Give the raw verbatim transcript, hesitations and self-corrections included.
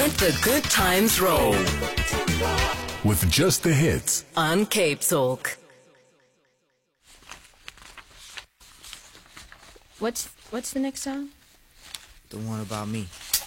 Let the good times roll with just the hits on Cape Talk. What's what's the next song? The one about me.